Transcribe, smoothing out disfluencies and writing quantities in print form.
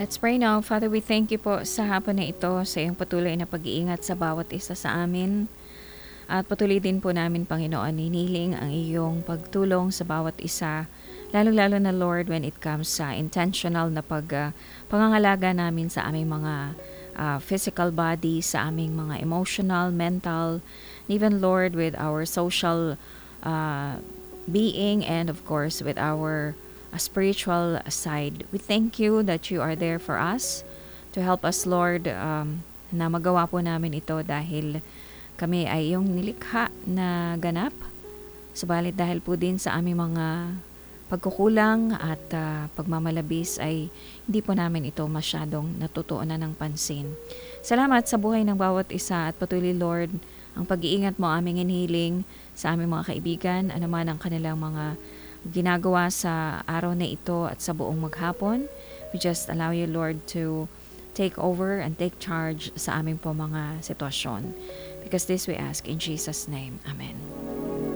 Let's pray now. Father, we thank you po sa hapon na ito, sa iyong patuloy na pag-iingat sa bawat isa sa amin. At patuloy din po namin, Panginoon, hinihiling ang iyong pagtulong sa bawat isa. Lalo-lalo na, Lord, when it comes sa intentional na pangangalaga namin sa aming mga physical body, sa aming mga emotional, mental, even, Lord, with our social uh, being, and of course with our spiritual side. We thank you that you are there for us to help us, Lord, na magawa po namin ito dahil kami ay iyong nilikha na ganap. Subalit dahil po din sa aming mga pagkukulang at pagmamalabis ay hindi po namin ito masyadong natutuunan ng pansin. Salamat sa buhay ng bawat isa at patuloy, Lord, ang pag-iingat mo aming inhiling sa aming mga kaibigan, anuman ang kanilang mga ginagawa sa araw na ito at sa buong maghapon. We just allow you, Lord, to take over and take charge sa aming po mga sitwasyon. Because this we ask in Jesus' name. Amen.